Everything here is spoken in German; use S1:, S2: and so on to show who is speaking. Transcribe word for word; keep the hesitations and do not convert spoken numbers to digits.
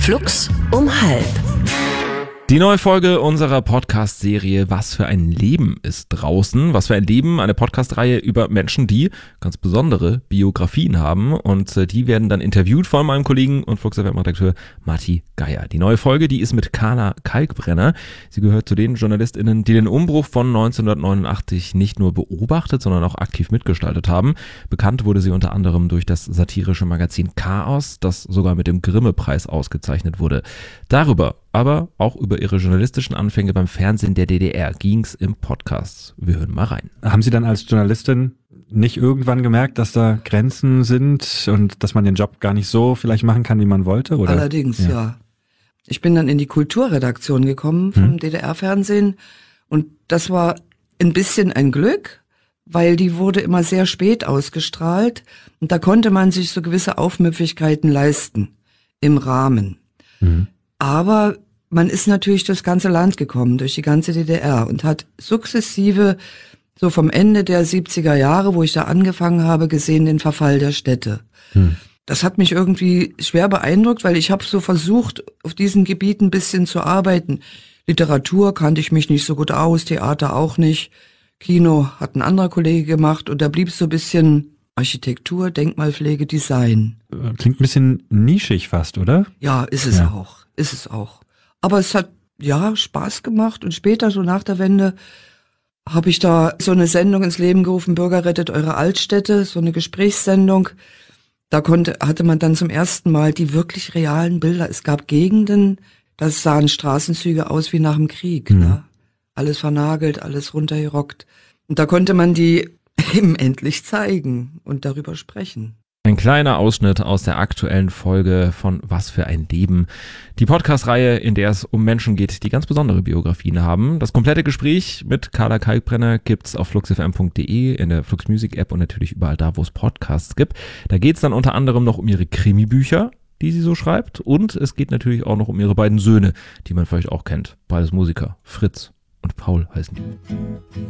S1: Flux um halb.
S2: Die neue Folge unserer Podcast-Serie Was für ein Leben ist draußen. Was für ein Leben, eine Podcast-Reihe über Menschen, die ganz besondere Biografien haben. Und die werden dann interviewt von meinem Kollegen und Flux F M-Redakteur Matti Geier. Die neue Folge, die ist mit Carla Kalkbrenner. Sie gehört zu den JournalistInnen, die den Umbruch von neunzehnhundertneunundachtzig nicht nur beobachtet, sondern auch aktiv mitgestaltet haben. Bekannt wurde sie unter anderem durch das satirische Magazin Chaos, das sogar mit dem Grimme-Preis ausgezeichnet wurde. Darüber, aber auch über ihre journalistischen Anfänge beim Fernsehen der D D R ging's im Podcast. Wir hören mal rein.
S3: Haben Sie dann als Journalistin nicht irgendwann gemerkt, dass da Grenzen sind und dass man den Job gar nicht so vielleicht machen kann, wie man wollte? Oder?
S4: Allerdings, ja. ja. Ich bin dann in die Kulturredaktion gekommen vom hm. D D R-Fernsehen und das war ein bisschen ein Glück, weil die wurde immer sehr spät ausgestrahlt und da konnte man sich so gewisse Aufmüpfigkeiten leisten im Rahmen. Hm. Aber man ist natürlich durchs ganze Land gekommen, durch die ganze D D R und hat sukzessive, so vom Ende der siebziger Jahre, wo ich da angefangen habe, gesehen den Verfall der Städte. Hm. Das hat mich irgendwie schwer beeindruckt, weil ich habe so versucht, auf diesen Gebieten ein bisschen zu arbeiten. Literatur kannte ich mich nicht so gut aus, Theater auch nicht, Kino hat ein anderer Kollege gemacht und da blieb so ein bisschen Architektur, Denkmalpflege, Design.
S3: Klingt ein bisschen nischig fast, oder?
S4: Ja, ist es ja. auch. Ist es auch. Aber es hat, ja, Spaß gemacht und später, so nach der Wende, habe ich da so eine Sendung ins Leben gerufen, Bürger rettet eure Altstädte, so eine Gesprächssendung. Da konnte, hatte man dann zum ersten Mal die wirklich realen Bilder. Es gab Gegenden, da sahen Straßenzüge aus wie nach dem Krieg, mhm. ne? Alles vernagelt, alles runtergerockt. Und da konnte man die eben endlich zeigen und darüber sprechen.
S2: Ein kleiner Ausschnitt aus der aktuellen Folge von Was für ein Leben. Die Podcast-Reihe, in der es um Menschen geht, die ganz besondere Biografien haben. Das komplette Gespräch mit Carla Kalkbrenner gibt's auf flux f m punkt d e, in der Flux Music App und natürlich überall da, wo es Podcasts gibt. Da geht's dann unter anderem noch um ihre Krimi-Bücher, die sie so schreibt. Und es geht natürlich auch noch um ihre beiden Söhne, die man vielleicht auch kennt. Beides Musiker, Fritz und Paul heißen die.